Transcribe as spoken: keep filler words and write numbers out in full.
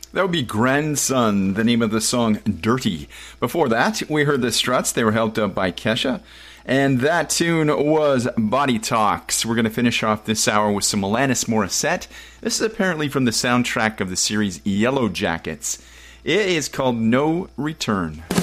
That would be Grandson, the name of the song Dirty. Before that, we heard the Struts. They were helped up by Kesha. And that tune was Body Talks. We're going to finish off this hour with some Alanis Morissette. This is apparently from the soundtrack of the series Yellow Jackets. It is called No Return.